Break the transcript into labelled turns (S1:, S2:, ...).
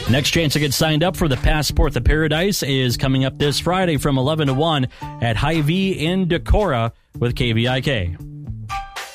S1: Next chance to get signed up for the Passport to Paradise is coming up this Friday from 11 to 1 at Hy-Vee in Decorah with KVIK.